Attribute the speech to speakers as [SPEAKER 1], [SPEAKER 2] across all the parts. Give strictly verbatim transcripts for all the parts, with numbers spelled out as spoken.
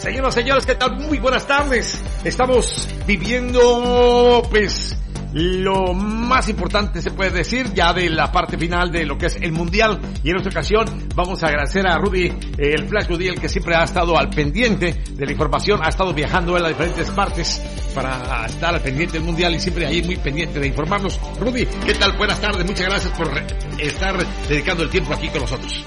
[SPEAKER 1] Señoras, señores, ¿qué tal? Muy buenas tardes. Estamos viviendo, pues, lo más importante, se puede decir, ya de la parte final de lo que es el Mundial. Y en esta ocasión vamos a agradecer a Rudy, eh, el Flash Rudy, el que siempre ha estado al pendiente de la información, ha estado viajando él a diferentes partes para estar al pendiente del Mundial y siempre ahí muy pendiente de informarnos. Rudy, ¿qué tal? Buenas tardes, muchas gracias por estar dedicando el tiempo aquí con nosotros.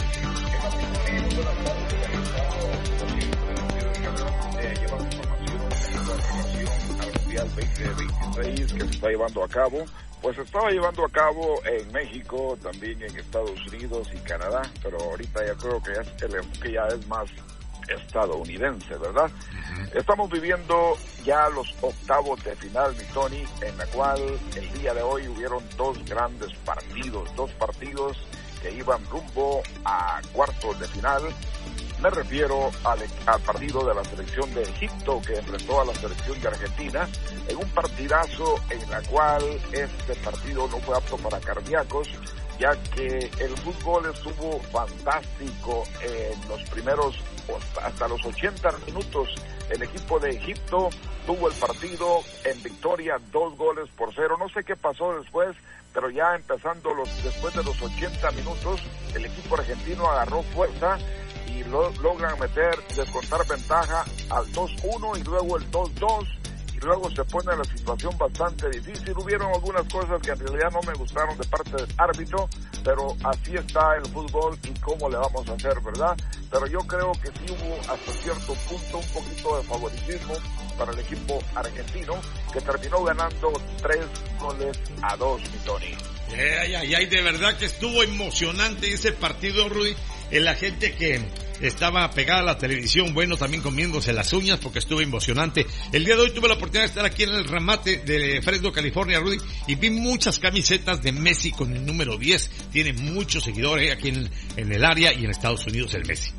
[SPEAKER 2] veinte veintiséis que se está llevando a cabo, pues se estaba llevando a cabo en México, también en Estados Unidos y Canadá, pero ahorita ya creo que es, el enfoque ya es más estadounidense, ¿verdad? Uh-huh. Estamos viviendo ya los octavos de final, mi Tony, en la cual el día de hoy hubieron dos grandes partidos, dos partidos que iban rumbo a cuartos de final. Me refiero al, al partido de la selección de Egipto que enfrentó a la selección de Argentina en un partidazo en la cual este partido no fue apto para cardíacos, ya que el fútbol estuvo fantástico en los primeros, hasta los ochenta minutos. El equipo de Egipto tuvo el partido en victoria, dos goles por cero. No sé qué pasó después, pero ya empezando los después de los ochenta minutos, el equipo argentino agarró fuerza y lo, logran meter, descontar ventaja al dos uno y luego el dos dos, y luego se pone la situación bastante difícil. Hubieron algunas cosas que en realidad no me gustaron de parte del árbitro, pero así está el fútbol y cómo le vamos a hacer, ¿verdad? Pero yo creo que sí hubo hasta cierto punto un poquito de favoritismo para el equipo argentino, que terminó ganando tres goles a dos, mi Tony.
[SPEAKER 1] Ay, ay, ay, de verdad que estuvo emocionante ese partido, Rudy. La gente que estaba pegada a la televisión, bueno, también comiéndose las uñas porque estuvo emocionante. El día de hoy tuve la oportunidad de estar aquí en el remate de Fresno, California, Rudy, y vi muchas camisetas de Messi con el número diez. Tiene muchos seguidores aquí en, en el área y en Estados Unidos el Messi.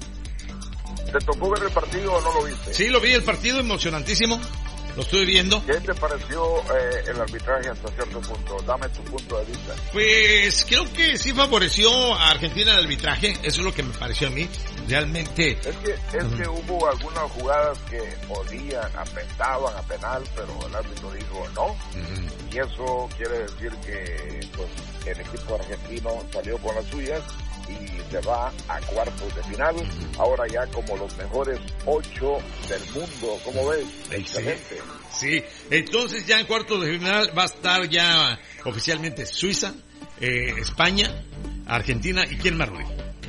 [SPEAKER 2] ¿Te tocó ver el partido o no lo viste?
[SPEAKER 1] Sí, lo vi, el partido emocionantísimo. Lo estoy viendo.
[SPEAKER 2] ¿Qué te pareció eh, el arbitraje hasta cierto punto? Dame tu punto de vista.
[SPEAKER 1] Pues creo que sí favoreció a Argentina el arbitraje, eso es lo que me pareció a mí, realmente.
[SPEAKER 2] Es que, es uh-huh. que hubo algunas jugadas que olían, apestaban a penal, pero el árbitro dijo no, uh-huh. y eso quiere decir que pues el equipo argentino salió con las suyas y se va a cuartos de final, ahora ya como los mejores ocho del mundo, ¿cómo ves? Excelente.
[SPEAKER 1] Sí, entonces ya en cuartos de final va a estar ya oficialmente Suiza, eh, España, Argentina y ¿quién más, Rudy?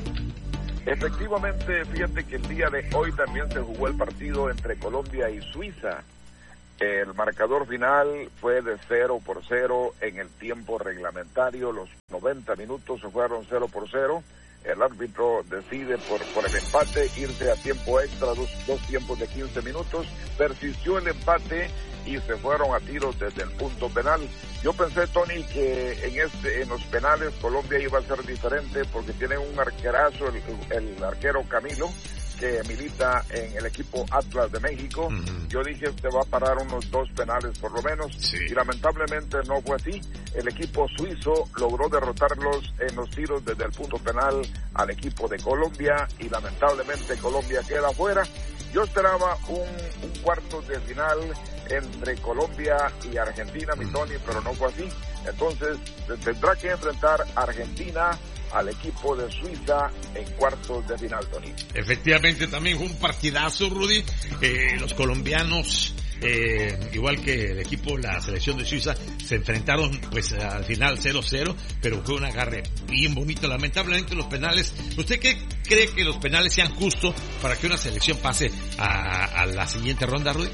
[SPEAKER 2] Efectivamente, fíjate que el día de hoy también se jugó el partido entre Colombia y Suiza. El marcador final fue de cero por cero en el tiempo reglamentario, los noventa minutos se fueron cero por cero. El árbitro decide por, por el empate irse a tiempo extra, dos, dos tiempos de quince minutos, persistió el empate y se fueron a tiros desde el punto penal. Yo pensé, Tony, que en este en los penales Colombia iba a ser diferente porque tiene un arquerazo, el, el arquero Camilo, que milita en el equipo Atlas de México. Uh-huh. Yo dije, este va a parar unos dos penales por lo menos, sí. y lamentablemente no fue así. El equipo suizo logró derrotarlos en los tiros desde el punto penal al equipo de Colombia, y lamentablemente Colombia queda fuera. Yo esperaba un, un cuarto de final entre Colombia y Argentina, mi Tony, pero no fue así. Entonces tendrá que enfrentar a Argentina al equipo de Suiza en cuartos de final, Tony.
[SPEAKER 1] Efectivamente, también fue un partidazo, Rudy. Eh, los colombianos, eh, igual que el equipo, la selección de Suiza, se enfrentaron pues al final cero cero, pero fue un agarre bien bonito. Lamentablemente los penales, ¿usted qué cree que los penales sean justos para que una selección pase a, a la siguiente ronda, Rudy?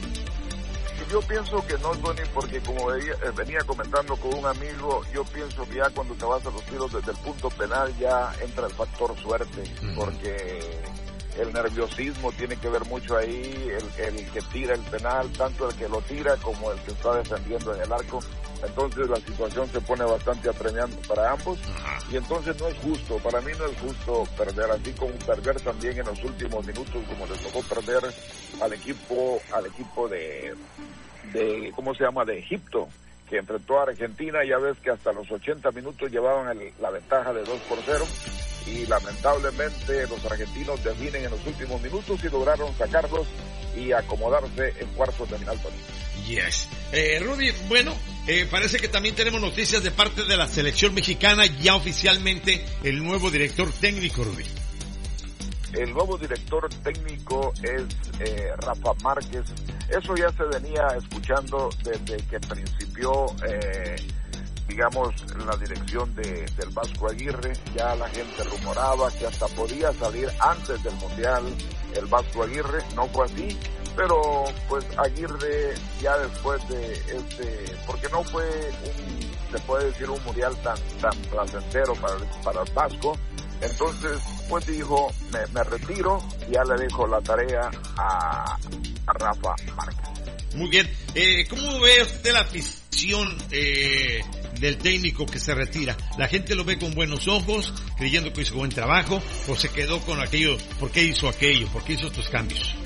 [SPEAKER 2] Yo pienso que no, Tony, porque como venía comentando con un amigo, yo pienso que ya cuando te vas a los tiros desde el punto penal ya entra el factor suerte, uh-huh. porque el nerviosismo tiene que ver mucho ahí, el, el que tira el penal, tanto el que lo tira como el que está defendiendo en el arco. Entonces la situación se pone bastante apremiante para ambos, uh-huh. y entonces no es justo, para mí no es justo perder, así como perder también en los últimos minutos, como les tocó perder al equipo, al equipo de, de, ¿cómo se llama?, de Egipto, que enfrentó a Argentina. Ya ves que hasta los ochenta minutos llevaban el, la ventaja de dos por cero, y lamentablemente los argentinos definen en los últimos minutos y lograron sacarlos y acomodarse en cuartos de final.
[SPEAKER 1] Yes. Eh, Rudy, bueno, eh, parece que también tenemos noticias de parte de la selección mexicana, ya oficialmente el nuevo director técnico, Rudy.
[SPEAKER 2] El nuevo director técnico es eh, Rafa Márquez. Eso ya se venía escuchando desde que principió, eh, digamos, la dirección de, del Vasco Aguirre. Ya la gente rumoraba que hasta podía salir antes del Mundial el Vasco Aguirre. No fue así, pero pues Aguirre ya después de este, porque no fue un, se puede decir, un Mundial tan, tan placentero para, para el Vasco. Entonces, pues dijo, me, me retiro, y ya le dejo la tarea a, a Rafa Márquez.
[SPEAKER 1] Muy bien. Eh, ¿Cómo ve usted la afición eh, del técnico que se retira? ¿La gente lo ve con buenos ojos, creyendo que hizo buen trabajo, o se quedó con aquello, por qué hizo aquello, por qué hizo estos cambios?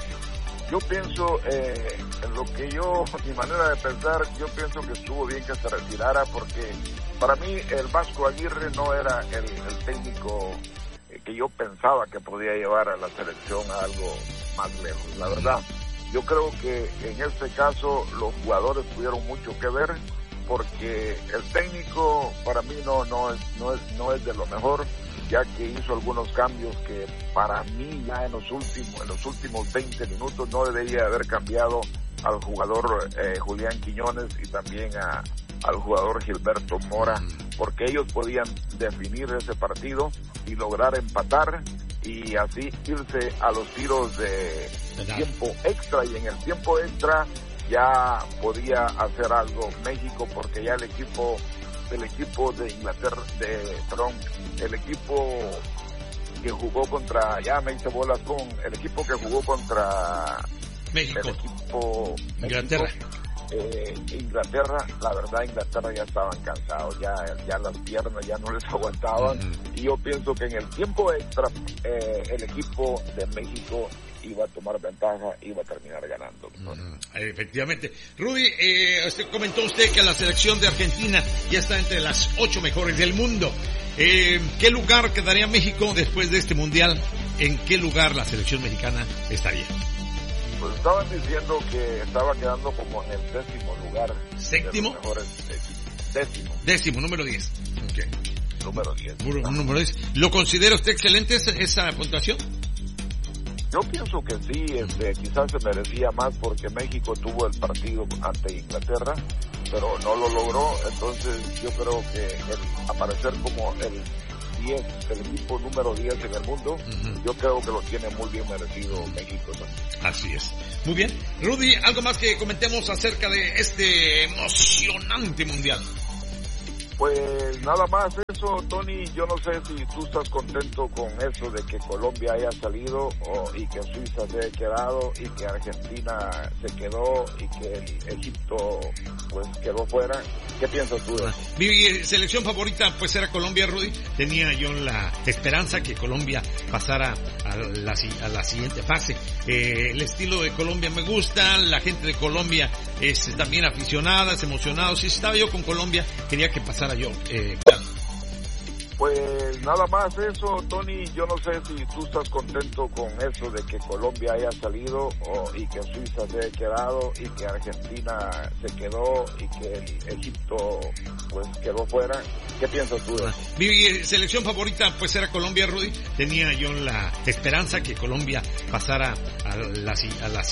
[SPEAKER 2] Yo pienso, eh, en lo que yo, mi manera de pensar, yo pienso que estuvo bien que se retirara, porque para mí el Vasco Aguirre no era el, el técnico que yo pensaba que podía llevar a la selección a algo más lejos. La verdad, yo creo que en este caso los jugadores tuvieron mucho que ver, porque el técnico para mí no, no es, no es, no es de lo mejor, ya que hizo algunos cambios que para mí ya en los últimos, en los últimos veinte minutos no debería haber cambiado al jugador eh, Julián Quiñones y también a, al jugador Gilberto Mora, porque ellos podían definir ese partido y lograr empatar y así irse a los tiros de tiempo extra, y en el tiempo extra ya podía hacer algo México, porque ya el equipo el equipo de Inglaterra, de perdón, el equipo que jugó contra, ya me hice bolas con, el equipo que jugó contra
[SPEAKER 1] México,
[SPEAKER 2] el equipo
[SPEAKER 1] Inglaterra.
[SPEAKER 2] México, eh, Inglaterra, la verdad Inglaterra ya estaban cansados, ya, ya las piernas ya no les aguantaban, uh-huh. Y yo pienso que en el tiempo extra eh, el equipo de México iba a tomar ventaja, iba a terminar ganando, ¿no?
[SPEAKER 1] Uh-huh. Efectivamente. Rudy, eh, usted comentó usted que la selección de Argentina ya está entre las ocho mejores del mundo. Eh, ¿Qué lugar quedaría México después de este mundial? ¿En qué lugar la selección mexicana estaría?
[SPEAKER 2] Pues estaban diciendo que estaba quedando como en el décimo lugar.
[SPEAKER 1] ¿Séptimo?
[SPEAKER 2] De los mejores, décimo.
[SPEAKER 1] Décimo, número diez. Okay.
[SPEAKER 2] Número diez.
[SPEAKER 1] Número, número diez. ¿Lo considera usted excelente esa, esa puntuación?
[SPEAKER 2] Yo pienso que sí, este, quizás se merecía más porque México tuvo el partido ante Inglaterra, pero no lo logró. Entonces yo creo que el aparecer como el diez, el equipo número diez en el mundo, uh-huh. Yo creo que lo tiene muy bien merecido México también.
[SPEAKER 1] Así es. Muy bien. Rudy, ¿algo más que comentemos acerca de este emocionante mundial?
[SPEAKER 2] Pues nada más eso, Tony. Yo no sé si tú estás contento con eso de que Colombia haya salido o, y que Suiza se haya quedado y que Argentina se quedó y que el Egipto pues quedó fuera. ¿Qué piensas tú de eso?
[SPEAKER 1] Mi selección favorita pues era Colombia, Rudy. Tenía yo la esperanza que Colombia pasara a la, a la siguiente fase. Eh, el estilo de Colombia me gusta, la gente de Colombia es también aficionada, es emocionada. Si estaba yo con Colombia, quería que pasara yo. Eh,
[SPEAKER 2] Pues nada más eso, Tony. Yo no sé si tú estás contento con eso de que Colombia haya salido o, y que Suiza se haya quedado y que Argentina se quedó y que el Egipto pues quedó fuera. ¿Qué piensas tú de eso?
[SPEAKER 1] Mi selección favorita pues era Colombia, Rudy. Tenía yo la esperanza que Colombia pasara a la, a la